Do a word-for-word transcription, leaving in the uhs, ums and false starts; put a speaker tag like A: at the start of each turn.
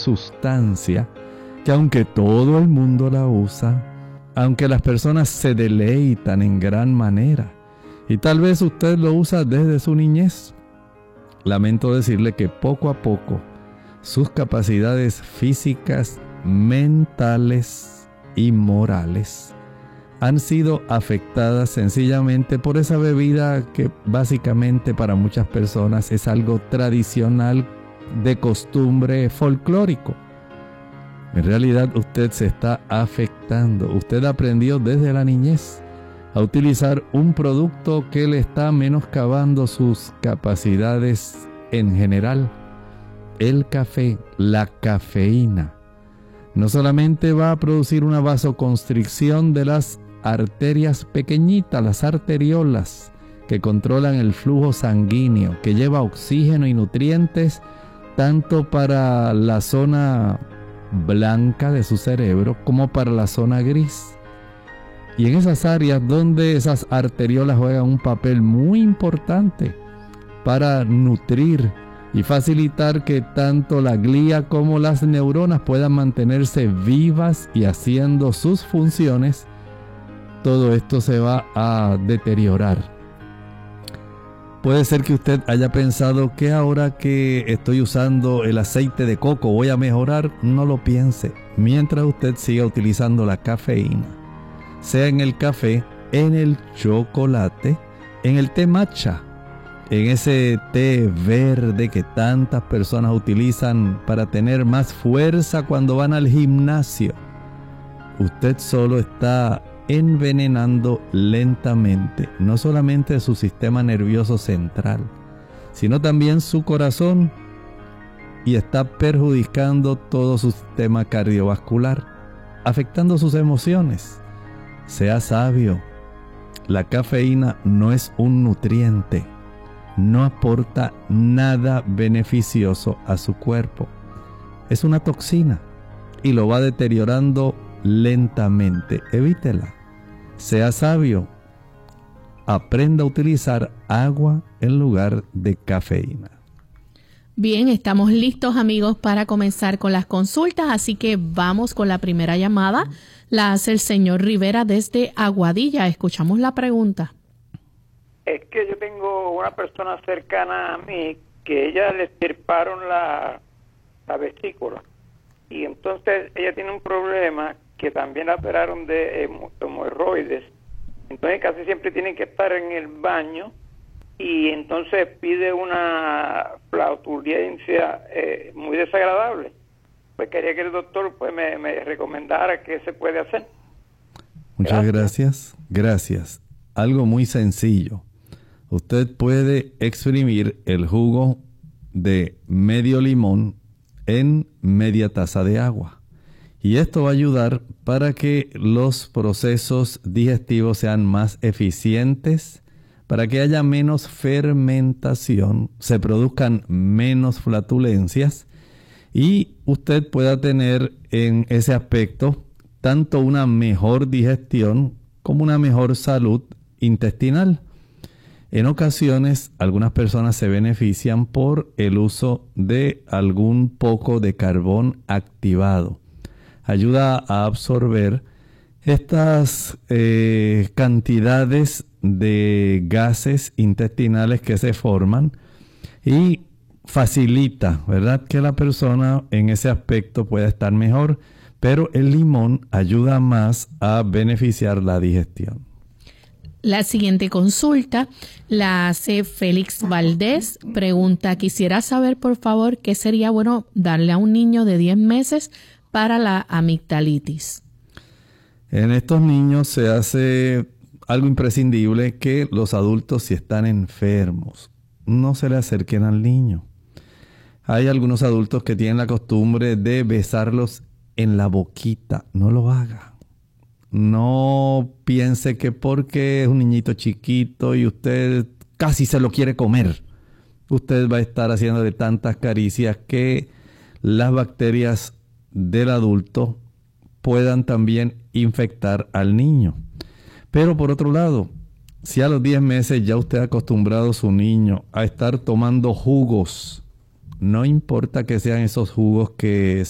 A: sustancia que aunque todo el mundo la usa, aunque las personas se deleitan en gran manera, y tal vez usted lo usa desde su niñez, lamento decirle que poco a poco sus capacidades físicas, mentales y morales han sido afectadas sencillamente por esa bebida que básicamente para muchas personas es algo tradicional, de costumbre, folclórico. En realidad usted se está afectando. Usted aprendió desde la niñez a utilizar un producto que le está menoscabando sus capacidades en general. El café, la cafeína, no solamente va a producir una vasoconstricción de las arterias pequeñitas, las arteriolas, que controlan el flujo sanguíneo, que lleva oxígeno y nutrientes tanto para la zona blanca de su cerebro como para la zona gris. Y en esas áreas donde esas arteriolas juegan un papel muy importante para nutrir y facilitar que tanto la glía como las neuronas puedan mantenerse vivas y haciendo sus funciones, todo esto se va a deteriorar. Puede ser que usted haya pensado que ahora que estoy usando el aceite de coco voy a mejorar. No lo piense. Mientras usted siga utilizando la cafeína, sea en el café, en el chocolate, en el té matcha, en ese té verde que tantas personas utilizan para tener más fuerza cuando van al gimnasio, usted solo está envenenando lentamente no solamente su sistema nervioso central, sino también su corazón, y está perjudicando todo su sistema cardiovascular, afectando sus emociones. Sea sabio, la cafeína no es un nutriente, no aporta nada beneficioso a su cuerpo. Es una toxina y lo va deteriorando lentamente. Evítela. Sea sabio. Aprenda a utilizar agua en lugar de cafeína.
B: Bien, estamos listos, amigos, para comenzar con las consultas, así que vamos con la primera llamada. La hace el señor Rivera desde Aguadilla. Escuchamos la pregunta.
C: Es que yo tengo una persona cercana a mí que ella le extirparon la, la vesícula, y entonces ella tiene un problema que también la operaron de hemorroides. Entonces casi siempre tiene que estar en el baño, y entonces pide una flatulencia eh, muy desagradable. Pues quería que el doctor pues me, me recomendara qué se puede hacer.
A: Muchas gracias. Gracias. Algo muy sencillo. Usted puede exprimir el jugo de medio limón en media taza de agua. Y esto va a ayudar para que los procesos digestivos sean más eficientes, para que haya menos fermentación, se produzcan menos flatulencias y usted pueda tener en ese aspecto tanto una mejor digestión como una mejor salud intestinal. En ocasiones, algunas personas se benefician por el uso de algún poco de carbón activado. Ayuda a absorber estas eh, cantidades de gases intestinales que se forman y facilita, ¿verdad?, que la persona en ese aspecto pueda estar mejor, pero el limón ayuda más a beneficiar la digestión.
B: La siguiente consulta la hace Félix Valdés. Pregunta, quisiera saber por favor qué sería bueno darle a un niño de diez meses para la amigdalitis.
A: En estos niños se hace algo imprescindible, que los adultos, si están enfermos, no se le acerquen al niño. Hay algunos adultos que tienen la costumbre de besarlos en la boquita. No lo haga. No piense que porque es un niñito chiquito y usted casi se lo quiere comer, usted va a estar haciéndole tantas caricias que las bacterias del adulto puedan también infectar al niño. Pero por otro lado, si a los diez meses ya usted ha acostumbrado a su niño a estar tomando jugos, no importa que sean esos jugos que